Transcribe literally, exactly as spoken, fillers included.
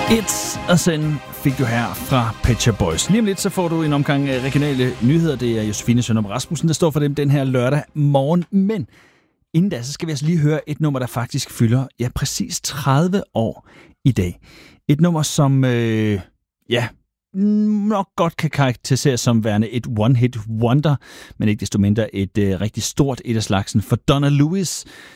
It's a Sin fik du her fra Pet Shop Boys. Lige om lidt, så får du en omgang regionale nyheder. Det er Josefine Sønderm Rasmussen, der står for dem den her lørdag morgen. Men inden da, så skal vi altså lige høre et nummer, der faktisk fylder ja, præcis tredive år i dag. Et nummer, som øh, ja, nok godt kan karakteriseres som værende et one-hit wonder, men ikke desto mindre et øh, rigtig stort et af slagsen. For Donna Lewis,